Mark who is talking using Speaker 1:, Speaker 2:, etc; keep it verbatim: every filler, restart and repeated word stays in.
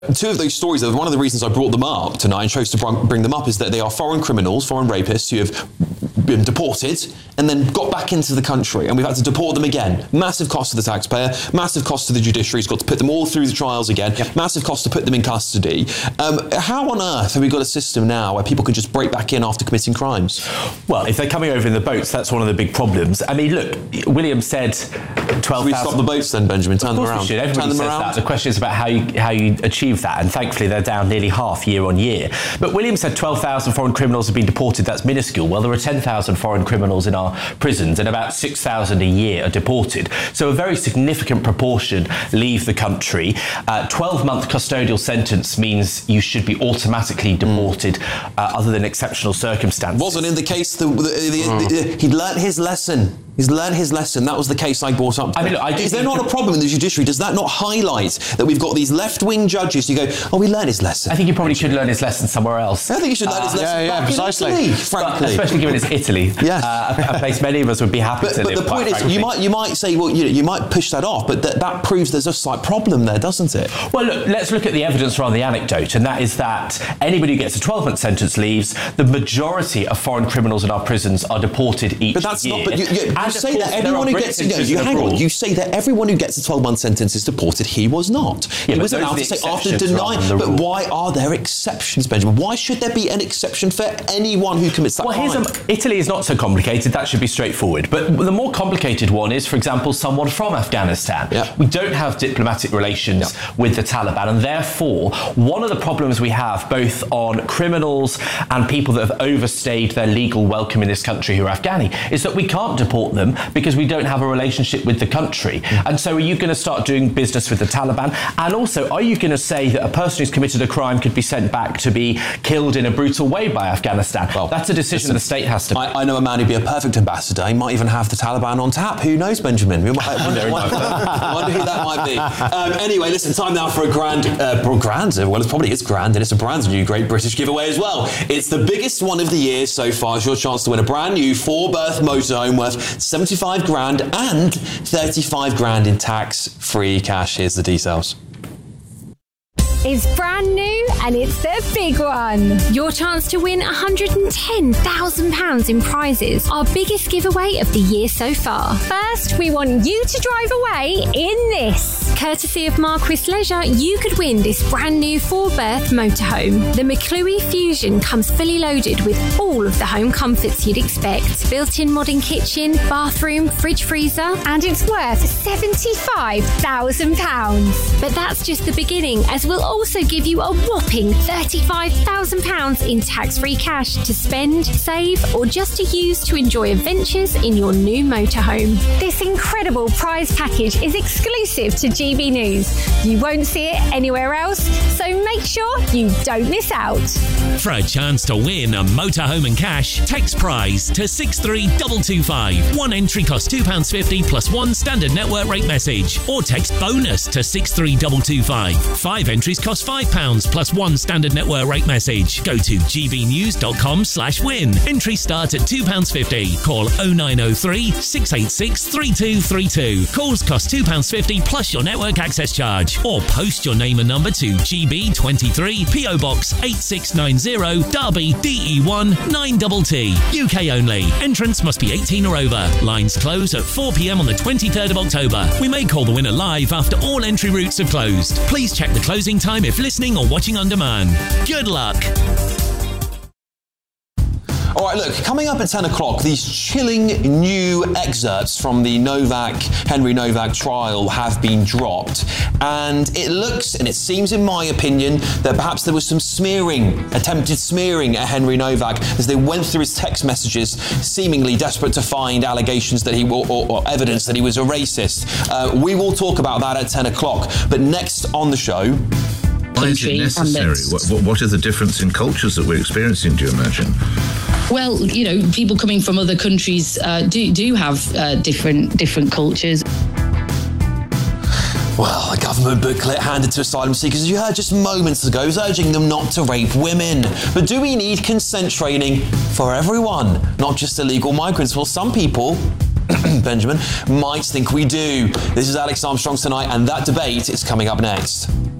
Speaker 1: Two of those stories, one of the reasons I brought them up tonight and chose to bring them up is that they are foreign criminals, foreign rapists who have been deported and then got back into the country, and we've had to deport them again. Massive cost to the taxpayer, massive cost to the judiciary. It's got to put them all through the trials again, yep. Massive cost to put them in custody. Um, how on earth have we got a system now where people can just break back in after committing crimes?
Speaker 2: Well, if they're coming over in the boats, that's one of the big problems. I mean, look, William said twelve thousand...
Speaker 1: Should we stop the boats then, Benjamin? Turn them around.
Speaker 2: Should. Everybody
Speaker 1: Turn them
Speaker 2: says
Speaker 1: around.
Speaker 2: That. The question is about how you, how you achieve that, and thankfully they're down nearly half year on year. But William said twelve thousand foreign criminals have been deported. That's minuscule. Well, there are ten thousand foreign criminals in our prisons, and about six thousand a year are deported. So a very significant proportion leave the country. Uh, twelve-month custodial sentence means you should be automatically deported, mm. uh, other than exceptional circumstances.
Speaker 1: Wasn't in the case, the, the, the, mm. the, he'd learnt his lesson. He's learned his lesson. That was the case I brought up.
Speaker 2: I mean, look, I
Speaker 1: is there not a problem in the judiciary? Does that not highlight that we've got these left-wing judges who go, oh, we learned his lesson?
Speaker 2: I think he probably should learn his lesson somewhere else.
Speaker 1: I think he should learn
Speaker 2: uh,
Speaker 1: his lesson
Speaker 3: yeah, yeah,
Speaker 1: back
Speaker 3: precisely.
Speaker 1: in Italy, frankly.
Speaker 2: But especially given it's Italy.
Speaker 1: Yes.
Speaker 2: Uh, a, a place many of us would be happy
Speaker 1: but,
Speaker 2: to
Speaker 1: but
Speaker 2: live.
Speaker 1: But the point is,
Speaker 2: frankly.
Speaker 1: you might you might say, well, you know, you might push that off, but th- that proves there's a slight problem there, doesn't it?
Speaker 2: Well, look, let's look at the evidence rather than the anecdote, and that is that anybody who gets a twelve-month sentence leaves. The majority of foreign criminals in our prisons are deported each year.
Speaker 1: But that's year. not. But you, you, you say that everyone who gets
Speaker 2: you, know,
Speaker 1: you hang on. You say that everyone who gets a twelve-month sentence is deported. He was not.
Speaker 2: Yeah,
Speaker 1: he was allowed to say after denying. But rule. Why are there exceptions, Benjamin? Why should there be an exception for anyone who commits that
Speaker 2: well,
Speaker 1: crime?
Speaker 2: Here's a, Italy is not so complicated. That should be straightforward. But the more complicated one is, for example, someone from Afghanistan.
Speaker 1: Yeah.
Speaker 2: We don't have diplomatic relations yeah. with the Taliban, and therefore, one of the problems we have, both on criminals and people that have overstayed their legal welcome in this country who are Afghani, is that we can't deport them because we don't have a relationship with the country. Mm. And so are you going to start doing business with the Taliban? And also, are you going to say that a person who's committed a crime could be sent back to be killed in a brutal way by Afghanistan? Well, that's a decision listen, the state has to make.
Speaker 1: I, I know a man who'd be a perfect ambassador. He might even have the Taliban on tap. Who knows, Benjamin? We might, I wonder, wonder, wonder who that might be. Um, anyway, listen, time now for a grand, uh, grand, well, it probably is grand, and it's a brand new Great British giveaway as well. It's the biggest one of the year so far. It's your chance to win a brand new four-berth motorhome worth seventy-five grand and thirty-five grand in tax-free cash. Here's the details.
Speaker 4: It's brand new and it's the big one. Your chance to win one hundred ten thousand pounds in prizes. Our biggest giveaway of the year so far. First, we want you to drive away in this. Courtesy of Marquis Leisure, you could win this brand new four-berth motorhome. The McClue Fusion comes fully loaded with all of the home comforts you'd expect. Built-in modern kitchen, bathroom, fridge freezer, and it's worth seventy-five thousand pounds. But that's just the beginning, as we'll also give you a whopping thirty-five thousand pounds in tax-free cash to spend, save, or just to use to enjoy adventures in your new motorhome. This incredible prize package is exclusive to G B News. You won't see it anywhere else, so make sure you don't miss out.
Speaker 5: For a chance to win a motorhome and cash, text prize to six three two two five. One entry costs two pounds fifty plus one standard network rate message. Or text bonus to six three two two five. Five entries cost five pounds plus one standard network rate message. Go to gbnews.com slash win. Entries start at two pounds fifty. Call oh nine oh three, six eight six, three two three two. Calls cost two pounds fifty plus your network access charge. Or post your name and number to G B twenty-three, P O Box eight six nine zero, Derby, D E one nine T T. U K only. Entrance must be eighteen or over. Lines close at four p.m. on the twenty-third of October. We may call the winner live after all entry routes have closed. Please check the closing time if listening or watching on demand. Good luck.
Speaker 1: All right, look, coming up at ten o'clock, these chilling new excerpts from the Novak, Henry Novak trial have been dropped. And it looks, and it seems in my opinion, that perhaps there was some smearing, attempted smearing at Henry Novak as they went through his text messages, seemingly desperate to find allegations that he or, or, or evidence that he was a racist. Uh, we will talk about that at ten o'clock. But next on the show...
Speaker 6: Why is it necessary? What, what are the difference in cultures that we're experiencing, do you imagine?
Speaker 7: Well, you know, people coming from other countries uh, do do have uh, different different cultures.
Speaker 1: Well, a government booklet handed to asylum seekers, as you heard just moments ago, is urging them not to rape women. But do we need consent training for everyone, not just illegal migrants? Well, some people... Benjamin, might think we do. This is Alex Armstrong Tonight, and that debate is coming up next.